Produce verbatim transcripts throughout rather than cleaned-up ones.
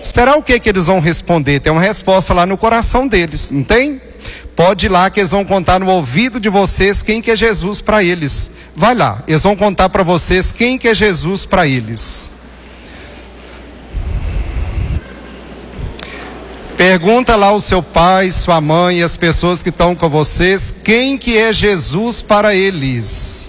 Será o que que eles vão responder? Tem uma resposta lá no coração deles, não tem? Pode ir lá que eles vão contar no ouvido de vocês quem que é Jesus para eles. Vai lá, eles vão contar para vocês quem que é Jesus para eles. Pergunta lá ao seu pai, sua mãe e as pessoas que estão com vocês, quem que é Jesus para eles.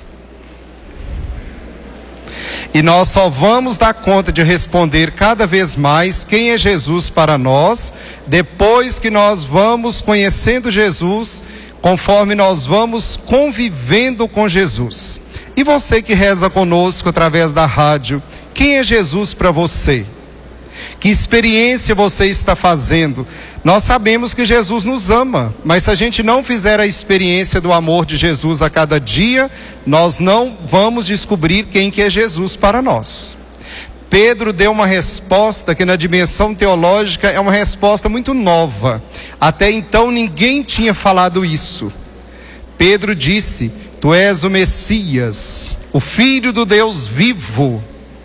E nós só vamos dar conta de responder cada vez mais quem é Jesus para nós, depois que nós vamos conhecendo Jesus, conforme nós vamos convivendo com Jesus. E você que reza conosco através da rádio, quem é Jesus para você? Que experiência você está fazendo? Nós sabemos que Jesus nos ama, mas se a gente não fizer a experiência do amor de Jesus a cada dia, nós não vamos descobrir quem que é Jesus para nós. Pedro deu uma resposta que na dimensão teológica é uma resposta muito nova. Até então ninguém tinha falado isso. Pedro disse: tu és o Messias, o Filho do Deus vivo.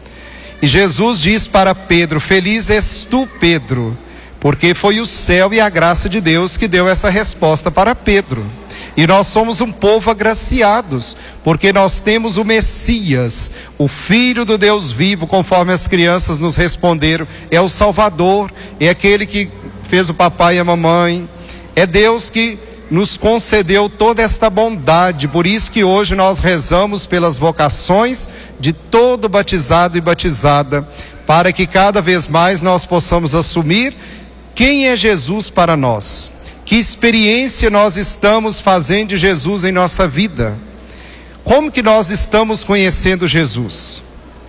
E Jesus diz para Pedro: feliz és tu, Pedro, porque foi o céu e a graça de Deus que deu essa resposta para Pedro. E nós somos um povo agraciados, porque nós temos o Messias, o Filho do Deus vivo, conforme as crianças nos responderam. É o Salvador, é aquele que fez o papai e a mamãe, é Deus que nos concedeu toda esta bondade. Por isso que hoje nós rezamos pelas vocações de todo batizado e batizada, para que cada vez mais nós possamos assumir quem é Jesus para nós. Que experiência nós estamos fazendo de Jesus em nossa vida? Como que nós estamos conhecendo Jesus?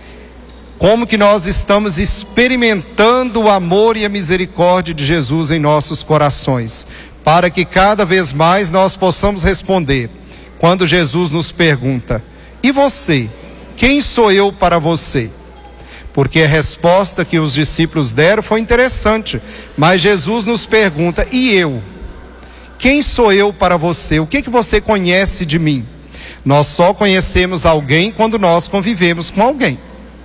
Como que nós estamos experimentando o amor e a misericórdia de Jesus em nossos corações? Para que cada vez mais nós possamos responder, quando Jesus nos pergunta: e você? Quem sou eu para você? Porque a resposta que os discípulos deram foi interessante, mas Jesus nos pergunta: e eu? Quem sou eu para você? O que que você conhece de mim? Nós só conhecemos alguém quando nós convivemos com alguém.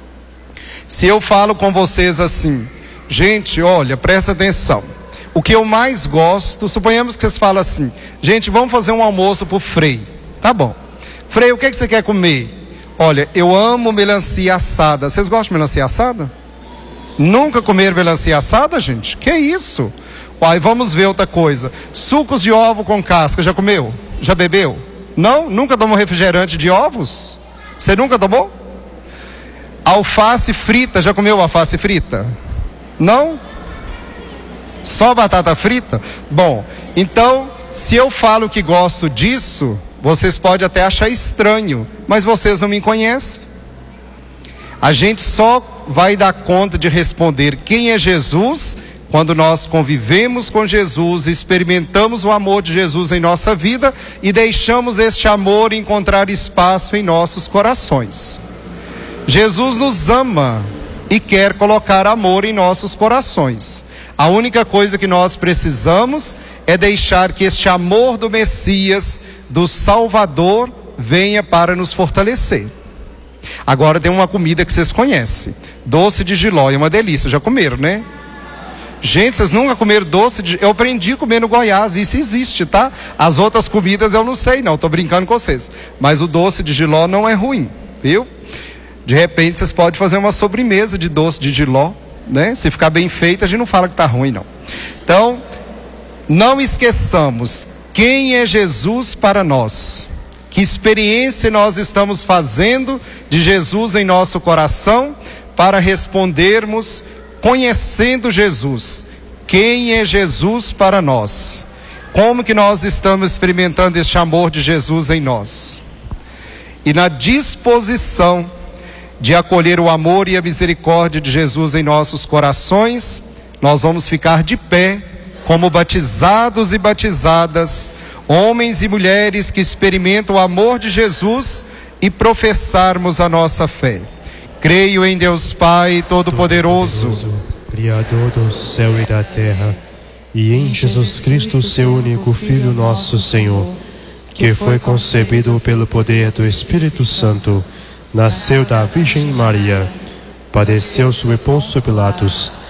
Se eu falo com vocês assim: gente, olha, presta atenção, o que eu mais gosto, suponhamos que vocês falam assim: gente, vamos fazer um almoço pro Frei. Tá bom. Frei, o que que você quer comer? Olha, eu amo melancia assada. Vocês gostam de melancia assada? Nunca comeram melancia assada, gente? Que isso? Aí vamos ver outra coisa. Sucos de ovo com casca, já comeu? Já bebeu? Não? Nunca tomou refrigerante de ovos? Você nunca tomou? Alface frita, já comeu alface frita? Não? Só batata frita? Bom, então, se eu falo que gosto disso, vocês podem até achar estranho, mas vocês não me conhecem. A gente só vai dar conta de responder quem é Jesus quando nós convivemos com Jesus, experimentamos o amor de Jesus em nossa vida e deixamos este amor encontrar espaço em nossos corações. Jesus nos ama e quer colocar amor em nossos corações. A única coisa que nós precisamos é deixar que este amor do Messias, do Salvador, venha para nos fortalecer. Agora tem uma comida que vocês conhecem: doce de jiló, é uma delícia, já comeram, né? Gente, vocês nunca comeram doce de... Eu aprendi a comer no Goiás, isso existe, tá? As outras comidas eu não sei não, tô brincando com vocês. Mas o doce de jiló não é ruim, viu? De repente vocês podem fazer uma sobremesa de doce de jiló, né? Se ficar bem feita, a gente não fala que tá ruim não. Então, não esqueçamos quem é Jesus para nós. Que experiência nós estamos fazendo de Jesus em nosso coração para respondermos conhecendo Jesus. Quem é Jesus para nós? Como que nós estamos experimentando este amor de Jesus em nós? E na disposição de acolher o amor e a misericórdia de Jesus em nossos corações, nós vamos ficar de pé como batizados e batizadas, homens e mulheres que experimentam o amor de Jesus, e professarmos a nossa fé. Creio em Deus Pai Todo-Poderoso, Criador do céu e da terra, e em Jesus Cristo, seu único Filho, nosso Senhor, que foi concebido pelo poder do Espírito Santo, nasceu da Virgem Maria, padeceu sob Pôncio Pilatos,